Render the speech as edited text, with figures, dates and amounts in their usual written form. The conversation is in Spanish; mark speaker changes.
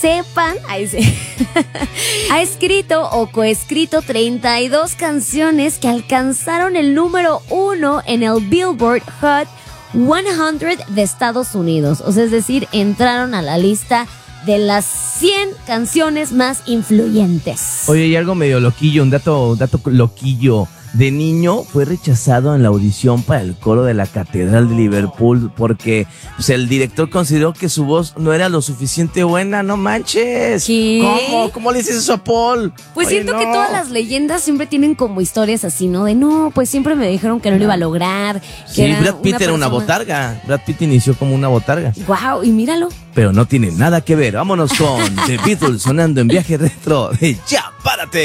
Speaker 1: sepan, ha escrito o coescrito 32 canciones que alcanzaron el número 1 en el Billboard Hot 100 de Estados Unidos. O sea, es decir, entraron a la lista de las 100 canciones más influyentes.
Speaker 2: Oye, y algo medio loquillo, un dato loquillo. De niño fue rechazado en la audición para el coro de la Catedral de Liverpool porque pues, el director consideró que su voz no era lo suficiente buena. ¡No manches!
Speaker 1: ¿Qué?
Speaker 2: ¿Cómo le dices eso a Paul?
Speaker 1: Pues
Speaker 2: Oye,
Speaker 1: siento
Speaker 2: no.
Speaker 1: que todas las leyendas siempre tienen como historias así, ¿no? De no, pues siempre me dijeron que no lo iba a lograr.
Speaker 2: Sí, Brad Pitt era una botarga. Brad Pitt inició como una botarga.
Speaker 1: Wow, y míralo.
Speaker 2: Pero no tiene nada que ver. Vámonos con The Beatles sonando en Viaje Retro de Ya Párate.